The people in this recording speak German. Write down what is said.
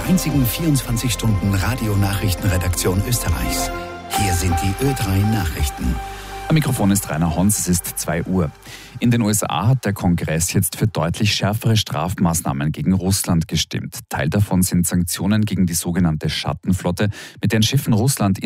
einzigen 24-Stunden-Radio-Nachrichtenredaktion Österreichs. Hier sind die Ö3 Nachrichten. Am Mikrofon ist Rainer Hons, es ist 2 Uhr. In den USA hat der Kongress jetzt für deutlich schärfere Strafmaßnahmen gegen Russland gestimmt. Teil davon sind Sanktionen gegen die sogenannte Schattenflotte, mit deren Schiffen Russland